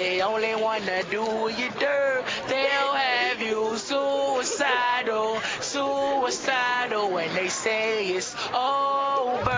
they only wanna do you dirt. They'll have you suicidal, suicidal when they say it's over.